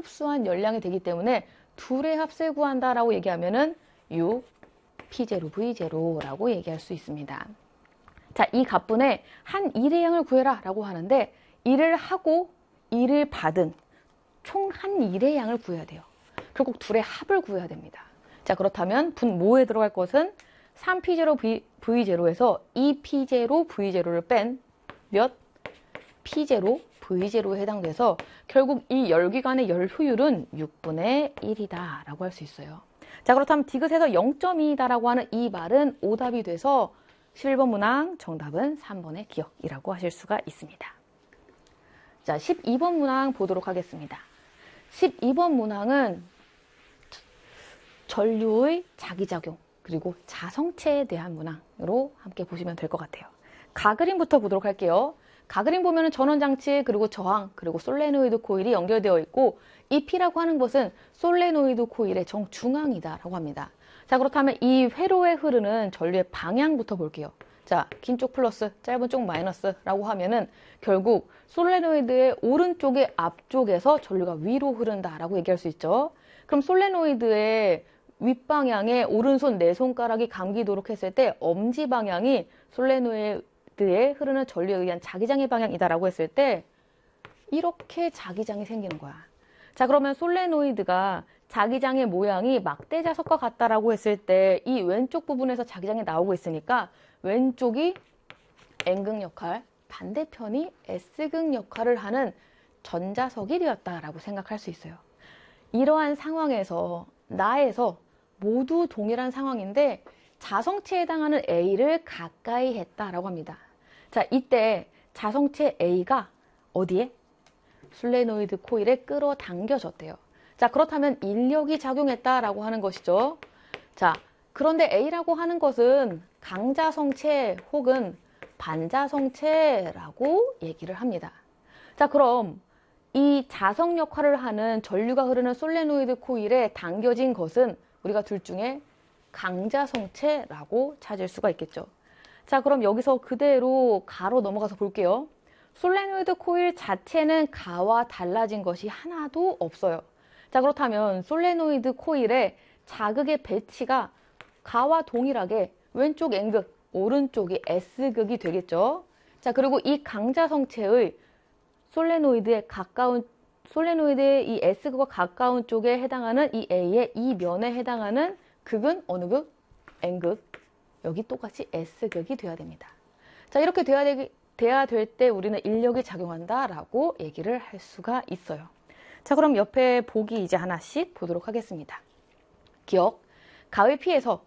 흡수한 열량이 되기 때문에 둘의 합을 구한다라고 얘기하면은 6 P0 V0라고 얘기할 수 있습니다. 자, 이 갑분의 한 일의 양을 구해라 라고 하는데 일을 하고 일을 받은 총 한 일의 양을 구해야 돼요. 결국 둘의 합을 구해야 됩니다. 자, 그렇다면 분모에 들어갈 것은 3P0 V0에서 2P0 V0를 뺀 몇? P0 V0에 해당돼서 결국 이 열기관의 열 효율은 6분의 1이다 라고 할 수 있어요. 자, 그렇다면 디귿에서 0.2이다 라고 하는 이 말은 오답이 돼서 11번 문항 정답은 3번의 기억이라고 하실 수가 있습니다. 자, 12번 문항 보도록 하겠습니다. 12번 문항은 전류의 자기작용 그리고 자성체에 대한 문항으로 함께 보시면 될 것 같아요. 가그림부터 보도록 할게요. 가그림 보면은 전원장치 그리고 저항 그리고 솔레노이드 코일이 연결되어 있고 이 P라고 하는 것은 솔레노이드 코일의 정중앙이다라고 합니다. 자, 그렇다면 이 회로에 흐르는 전류의 방향부터 볼게요. 자, 긴 쪽 플러스, 짧은 쪽 마이너스라고 하면은 결국 솔레노이드의 오른쪽의 앞쪽에서 전류가 위로 흐른다라고 얘기할 수 있죠. 그럼 솔레노이드의 윗방향에 오른손 네 손가락이 감기도록 했을 때 엄지 방향이 솔레노이드에 흐르는 전류에 의한 자기장의 방향이다라고 했을 때 이렇게 자기장이 생기는 거야. 자, 그러면 솔레노이드가 자기장의 모양이 막대자석과 같다라고 했을 때 이 왼쪽 부분에서 자기장이 나오고 있으니까 왼쪽이 N극 역할, 반대편이 S극 역할을 하는 전자석이 되었다라고 생각할 수 있어요. 이러한 상황에서 나에서 모두 동일한 상황인데 자성체에 해당하는 A를 가까이 했다라고 합니다. 자, 이때 자성체 A가 어디에? 솔레노이드 코일에 끌어당겨졌대요. 자, 그렇다면 인력이 작용했다라고 하는 것이죠. 자, 그런데 A라고 하는 것은 강자성체 혹은 반자성체라고 얘기를 합니다. 자, 그럼 이 자성 역할을 하는 전류가 흐르는 솔레노이드 코일에 당겨진 것은 우리가 둘 중에 강자성체라고 찾을 수가 있겠죠. 자, 그럼 여기서 그대로 가로 넘어가서 볼게요. 솔레노이드 코일 자체는 가와 달라진 것이 하나도 없어요. 자, 그렇다면 솔레노이드 코일의 자극의 배치가 가와 동일하게 왼쪽 N극, 오른쪽이 S극이 되겠죠. 자, 그리고 이 강자성체의 솔레노이드의 이 S극과 가까운 쪽에 해당하는 이 A의 이 면에 해당하는 극은 어느 극? N극. 여기 똑같이 S극이 돼야 됩니다. 자, 이렇게 돼야 될 때 우리는 인력이 작용한다라고 얘기를 할 수가 있어요. 자, 그럼 옆에 보기 이제 하나씩 보도록 하겠습니다. 기억, 가의 P에서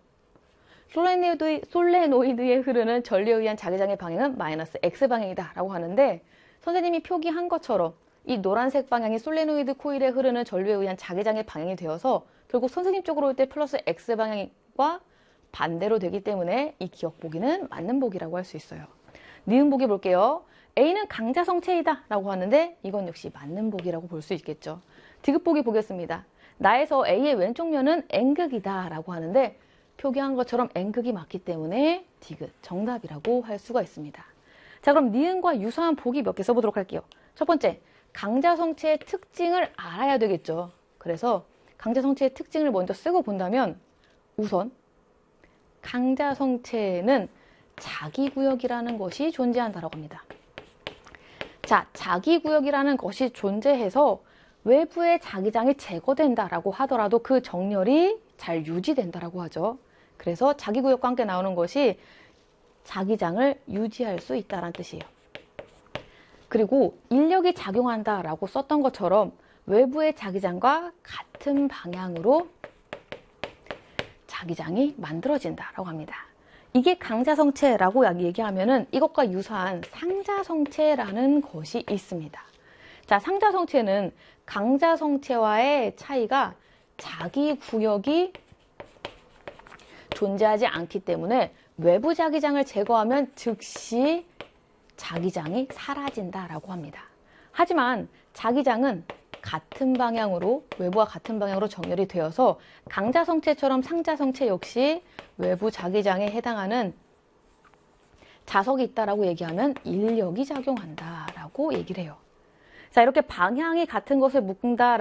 솔레노이드에 흐르는 전류에 의한 자기장의 방향은 마이너스 X방향이다 라고 하는데 선생님이 표기한 것처럼 이 노란색 방향이 솔레노이드 코일에 흐르는 전류에 의한 자기장의 방향이 되어서 결국 선생님 쪽으로 올 때 플러스 X방향과 반대로 되기 때문에 이 기억 보기는 맞는 보기라고 할 수 있어요. 니은 보기 볼게요. A는 강자성체이다 라고 하는데 이건 역시 맞는 보기라고 볼 수 있겠죠. 디귿 보기 보겠습니다. 나에서 A의 왼쪽 면은 N극이다 라고 하는데 표기한 것처럼 N극이 맞기 때문에 디귿 정답이라고 할 수가 있습니다. 자, 그럼 니은과 유사한 보기 몇 개 써보도록 할게요. 첫 번째, 강자성체의 특징을 알아야 되겠죠. 그래서 강자성체의 특징을 먼저 쓰고 본다면 우선 강자성체에는 자기구역이라는 것이 존재한다고 합니다. 자, 자기구역이라는 것이 존재해서 외부의 자기장이 제거된다라고 하더라도 그 정렬이 잘 유지된다라고 하죠. 그래서 자기구역과 함께 나오는 것이 자기장을 유지할 수 있다는 뜻이에요. 그리고 인력이 작용한다라고 썼던 것처럼 외부의 자기장과 같은 방향으로 자기장이 만들어진다라고 합니다. 이게 강자성체라고 얘기하면은 이것과 유사한 상자성체라는 것이 있습니다. 자, 상자성체는 강자성체와의 차이가 자기 구역이 존재하지 않기 때문에 외부 자기장을 제거하면 즉시 자기장이 사라진다라고 합니다. 하지만 자기장은 같은 방향으로, 외부와 같은 방향으로 정렬이 되어서 강자성체처럼 상자성체 역시 외부 자기장에 해당하는 자석이 있다라고 얘기하면 인력이 작용한다라고 얘기를 해요. 자, 이렇게 방향이 같은 것을 묶는다